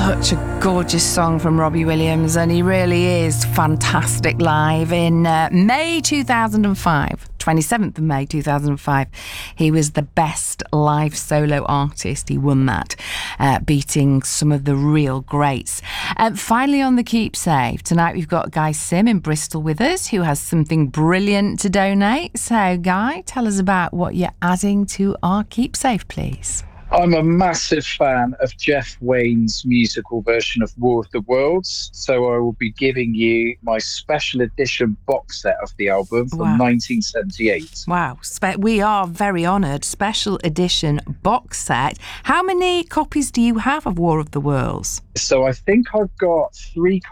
Such a gorgeous song from Robbie Williams, and he really is fantastic live. In May 2005, 27th of May 2005, he was the best live solo artist. He won that, beating some of the real greats. Finally on the Keepsave, tonight we've got Guy Sim in Bristol with us, who has something brilliant to donate. So Guy, tell us about what you're adding to our Keepsave, please. I'm a massive fan of Jeff Wayne's musical version of War of the Worlds, so I will be giving you my special edition box set of the album from 1978. Wow, we are very honoured. Special edition box set. How many copies do you have of War of the Worlds? So I think I've got 3